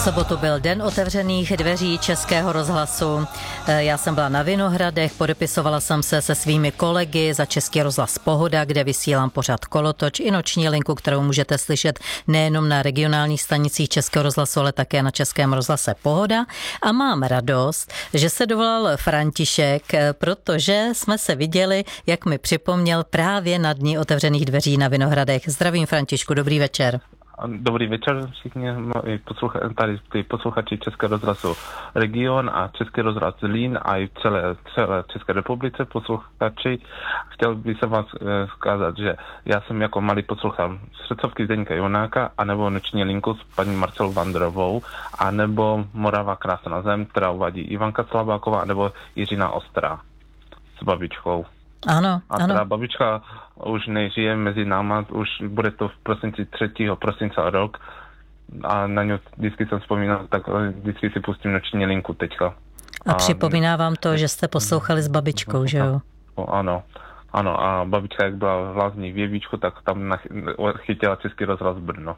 sobotu byl Den otevřených dveří Českého rozhlasu. Já jsem byla na Vinohradech, podepisovala jsem se se svými kolegy za Český rozhlas Pohoda, kde vysílám pořad Kolotoč i noční linku, kterou můžete slyšet nejenom na regionálních stanicích Českého rozhlasu, ale také na Českém rozhlase Pohoda. A mám radost, že se dovolal František, protože jsme se viděli, jak mi připomněl, právě na Dni otevřených dveří na Vinohradech. Zdravím, Františku, dobrý večer. Dobrý večer všichni tady posluchači Českého rozhlasu Region a Český rozhlas Zlín a i celé České republice posluchači. Chtěl bych se vás vzkázat, že já jsem jako malý posluchám srdcovky Zdeňka Junáka, anebo noční linku s paní Marcelou Vandrovou, anebo Morava krásná zem, která uvádí Ivanka Slabáková, nebo Jiřina Ostrá s babičkou. Ano, a teda babička už nežije mezi náma, už bude to v prosinci 3. prosince rok a na ňu vždycky jsem vzpomínal, tak vždycky si pustím noční linku teďka. A připomíná vám to, že jste poslouchali s babičkou, že jo? Ano, a babička, jak byla v Lázní v Jevíčku, tak tam chytila Český rozhlas Brno.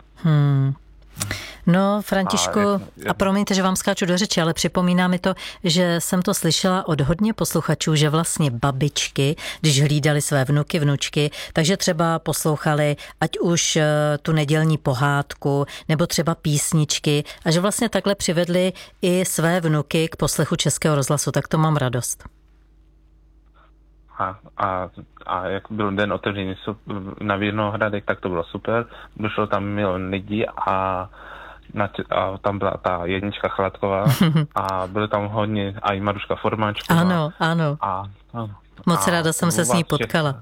No, Františku, a promiňte, že vám skáču do řeči, ale připomíná mi to, že jsem to slyšela od hodně posluchačů, že vlastně babičky, když hlídali své vnuky, vnučky, takže třeba poslouchali ať už tu nedělní pohádku, nebo třeba písničky, a že vlastně takhle přivedli i své vnuky k poslechu Českého rozhlasu, tak to mám radost. A jak byl den otevřený na Vinohradech, tak to bylo super. Došlo tam milion lidí a tam byla ta Jednička Chladková a bylo tam hodně a i Maruška Formáčková. Ano. Moc ráda jsem se s ní potkala.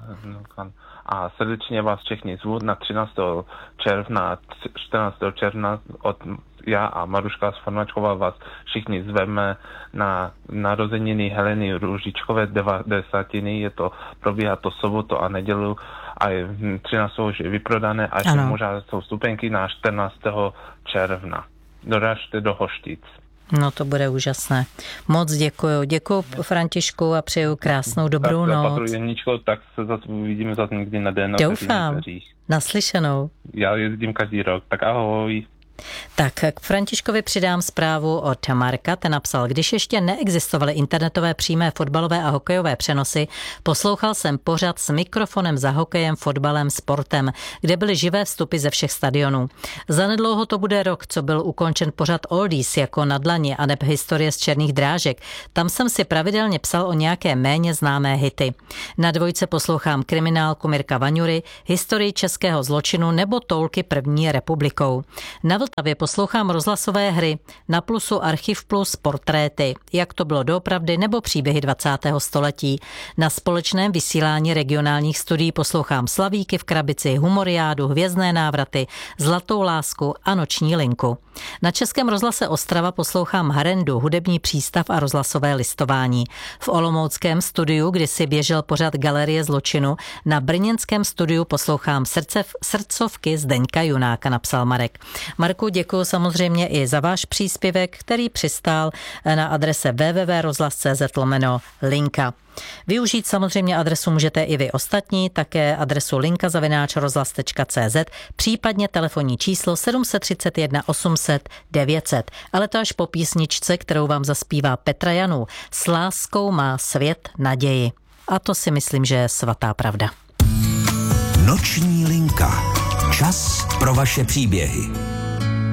A srdečně vás všechny zvu na 13. června, 14. června já a Maruška Formáčková vás všichni zveme na narozeniny Heleny Růžičkové 90. Je to, probíhá to sobotu a nedělu a 13. už je vyprodané a ještě možná jsou stupenky na 14. června. Doražte do Hoštic. No to bude úžasné. Moc děkuju. Děkuju Františku a přeju krásnou dobrou noc. Tak se zase uvidíme zase někdy na den. Doufám. Naslyšenou. Já jezdím každý rok. Tak ahoj. Tak k Františkovi přidám zprávu od Marka, ten napsal: když ještě neexistovaly internetové přímé fotbalové a hokejové přenosy, poslouchal jsem pořad s mikrofonem za hokejem, fotbalem, sportem, kde byly živé vstupy ze všech stadionů. Zanedlouho to bude rok, co byl ukončen pořad Oldies jako Na dlani a neb historie z černých drážek. Tam jsem si pravidelně psal o nějaké méně známé hity. Na Dvojce poslouchám kriminálku Mirka Vaňury, historii českého zločinu nebo Toulky první republikou. Na Vltavě poslouchám rozhlasové hry, na Plusu Archiv Plus portréty, jak to bylo doopravdy nebo příběhy 20. století. Na společném vysílání regionálních studií poslouchám Slavíky v krabici, Humoriádu, Hvězdné návraty, Zlatou lásku a Noční linku. Na Českém rozhlase Ostrava poslouchám Harendu, hudební přístav a rozhlasové listování. V olomouckém studiu, kdy si běžel pořad Galerie zločinu, na brněnském studiu poslouchám srdcovky Zdeňka Junáka, napsal Marek. Marku, děkuji samozřejmě i za váš příspěvek, který přistál na adrese www.rozhlas.cz/linka. Využít samozřejmě adresu můžete i vy ostatní, také adresu linka@rozhlas.cz, případně telefonní číslo 731 800 900. Ale to až po písničce, kterou vám zaspívá Petra Janů. S láskou má svět naději. A to si myslím, že je svatá pravda. Noční linka. Čas pro vaše příběhy.